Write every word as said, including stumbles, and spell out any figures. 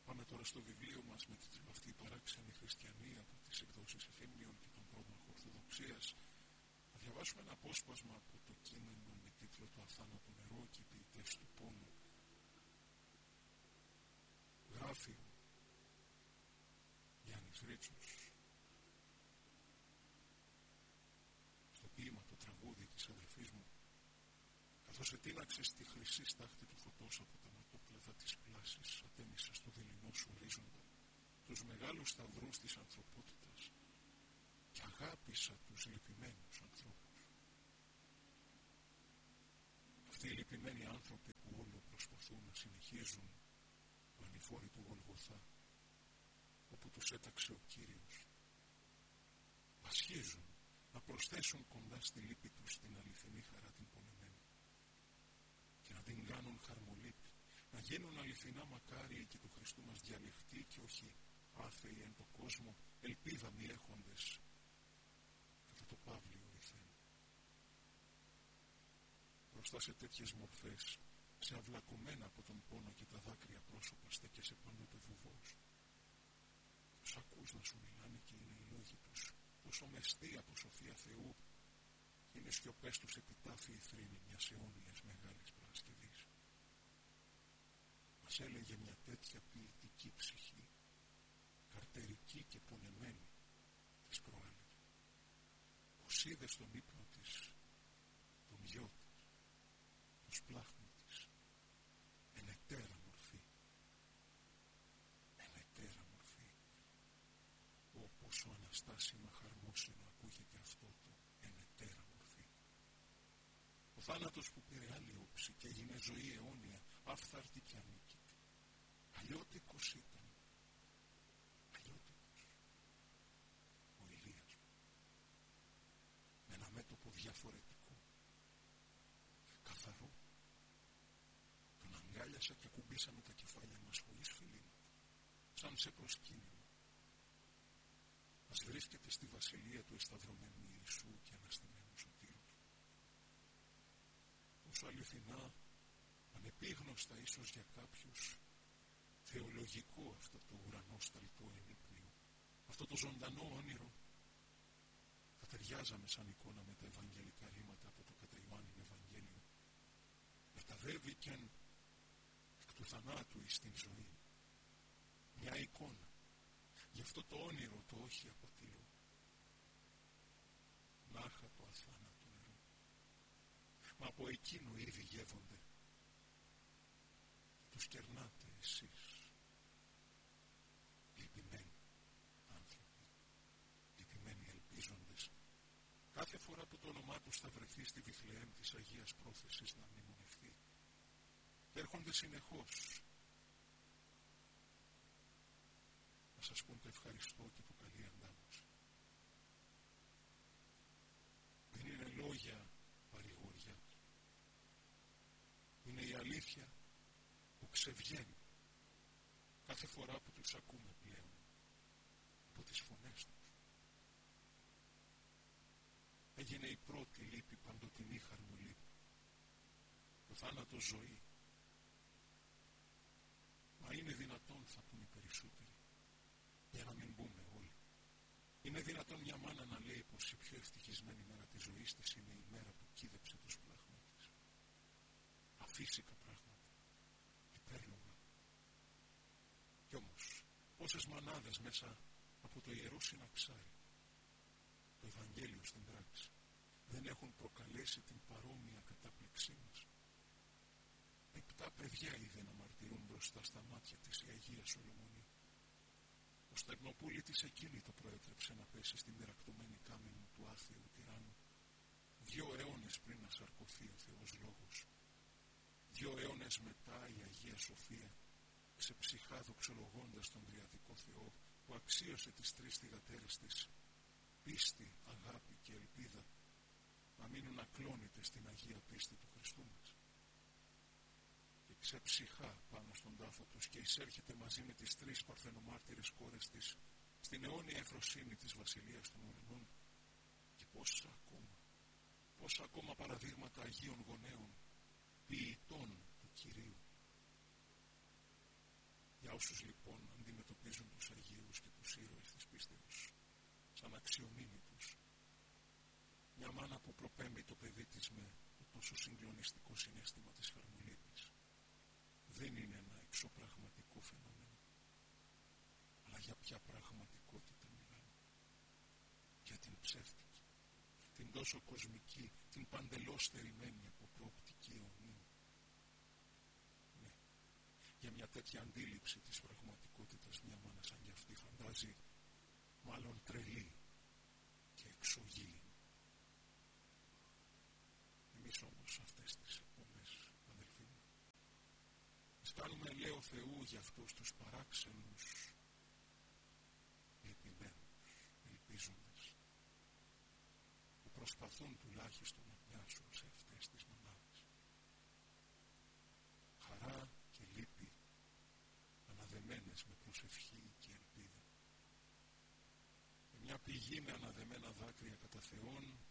Πάμε τώρα στο βιβλίο μας με τίτλο «Αυτή η παράξενη χριστιανή» από τις εκδόσεις Εφήμιων και τον πρόμαχο Ορθοδοξίας. Θα διαβάσουμε ένα απόσπασμα από το κείμενο με τίτλο «Το αθάνατο νερό και οι ποιητές του πόνου». Γράφει ο Γιάννης Ρίτσος στο ποίημα «Το τραγούδι» της αδελφής μου, καθώς ετείναξε στη χρυσή στάχτη του φωτός από τα ματόπλαιδα της πλάσης, ατέμισα στο δειλινό σου ορίζοντα τους μεγάλους σταυρούς της ανθρωπότητας και αγάπησα τους λυπημένους ανθρώπους. Αυτοί οι λυπημένοι άνθρωποι που όλο προσπαθούν να συνεχίζουν το ανηφόρι του Γολγοθά, όπου τους έταξε ο Κύριος, πασχίζουν να προσθέσουν κοντά στη λύπη τους την αληθινή χαρά την πονεμένη και να την κάνουν χαρμολύπη, να γίνουν αληθινά μακάριοι και του Χριστού μας διαλεχτοί και όχι άθεοι εν το κόσμο, ελπίδα μη έχοντες κατά το παύλιο ρηθέν. Μπροστά σε τέτοιες μορφές, σε αυλακωμένα από τον πόνο και τα δάκρυα πρόσωπα, στέκεσαι πάντοτε βουβός. Τους ακούς να σου μιλάνε και είναι οι λόγοι τους τόσο μεστοί από σοφία Θεού, και είναι σιωπές τους επιτάφιοι θρήνη μιας αιώνιας μεγάλης Παρασκευής. Μας έλεγε μια τέτοια ποιητική ψυχή, καρτερική και πονεμένη της προάλλης, πως είδε στον ύπνο της τον γιο της, το σπλάχνο της, εν ετέρα μορφή, εν ετέρα μορφή. Ω πόσο αναστάσιμα χαρμόσυνο ακούγεται αυτό το εν ετέρα μορφή. Ο θάνατος που πήρε άλλη όψη και έγινε ζωή αιώνια, άφθαρτη και ανίκητη. Αλλιώτικος ήταν, αλλιώτικος ο Ηλίας μου, με ένα μέτωπο διαφορετικό, καθαρό. Τον αγκάλιασα και κουμπίσαμε τα κεφάλια μας χωρίς φιλήματα, σαν σε προσκύνημα. Μας βρίσκεται στη βασιλεία του εσταυρωμένου Ιησού και αναστημένου σωτήρους. Πόσο αληθινά, ανεπίγνωστα ίσως για κάποιους, θεολογικό αυτό το ουρανόσταλτο ενύπνιο, αυτό το ζωντανό όνειρο, θα ταιριάζαμε σαν εικόνα με τα ευαγγελικά ρήματα από το κατά Ιωάννην Ευαγγέλιο. Μεταβέβηκεν εκ του θανάτου εις την ζωή. Μια εικόνα γι' αυτό το όνειρο το όχι αποτελώ. Νάχα το αθάνατο νερό. Μα από εκείνο ήδη γεύονται και τους κερνάτε εσείς. Λυπημένοι άνθρωποι, λυπημένοι ελπίζοντες, κάθε φορά που το όνομά τους θα βρεθεί στη Βιθλεέμ της Αγίας Πρόθεσης να μνημονευτεί. Έρχονται συνεχώς να σας πούν το ευχαριστώ και το καλή αντάμωση. Δεν είναι λόγια παρηγοριάς. Είναι η αλήθεια που ξεβγαίνει κάθε φορά που τους ακούμε πλέον από τις φωνές τους. Έγινε η πρώτη λύπη, παντοτινή χαρμολύπη. Το θάνατο ζωή. Μα είναι δυνατόν, θα πούν οι περισσότεροι, για να μην μπούμε όλοι. Είναι δυνατόν μια μάνα να λέει πως η πιο ευτυχισμένη μέρα της ζωής της είναι η μέρα που κίδεψε το σπλάχνο της. Αφύσικα πράγματα, υπέρλογα. Κι όμως, πόσες μανάδες μέσα από το ιερό συναξάρι, το Ευαγγέλιο στην πράξη, δεν έχουν προκαλέσει την παρόμοια κατάπληξή μας. Επτά παιδιά είδε να μαρτυρούν μπροστά στα μάτια της η Αγία Σολομονή. Ο Στεγνοπούλη της εκείνη το προέτρεψε να πέσει στην τερακτωμένη κάμινο του άθεου τυράννου. Δύο αιώνες πριν να σαρκωθεί ο Θεός Λόγος. Δύο αιώνες μετά η Αγία Σοφία, ξεψυχά δοξολογώντας τον Τριαδικό Θεό, που αξίωσε τις τρεις θυγατέρες της, πίστη, αγάπη και ελπίδα, να μείνουν ακλόνητες στην Αγία πίστη του Χριστού μας. Και ξεψυχά πάνω στον τάφο τους και εισέρχεται μαζί με τις τρεις παρθενομάρτυρες κόρες της στην αιώνια ευφροσύνη της Βασιλείας των Ουρανών. Και πόσα ακόμα, πόσα ακόμα παραδείγματα Αγίων Γονέων, ποιητών του Κυρίου. Η Για όσους λοιπόν αντιμετωπίζουν τους Αγίους και τους ήρωες της πίστεως σαν αξιομίμητους, μια μάνα που προπέμπει το παιδί της με το τόσο συγκλονιστικό συναίσθημα της χαρμολύπης, δεν είναι ένα εξωπραγματικό φαινόμενο. Αλλά για ποια πραγματικότητα μιλάμε? Για την ψεύτικη, την τόσο κοσμική, την παντελώς στερημένη από προοπτική αιωνίου. Ναι, για μια τέτοια αντίληψη της πραγματικότητας μια μάνα σαν κι αυτή φαντάζει μάλλον τρελή και εξωγήινη. Εμείς όμως αυτές τις εκπομπές, αδελφοί μου, τις κάνουμε λέω Θεού για αυτούς τους παράξενους, λυπημένους, ελπίζοντες, που προσπαθούν τουλάχιστον να μοιάσουν σε αυτές τις μανάδες. Χαρά και λύπη αναδεμένες με προσευχή και ελπίδα. Με μια πηγή με αναδεμένα δάκρυα κατά Θεόν